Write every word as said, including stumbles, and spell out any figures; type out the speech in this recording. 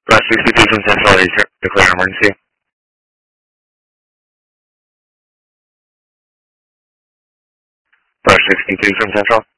Rush sixty-two from Central Asia, declare emergency. Rush sixty-two from Central.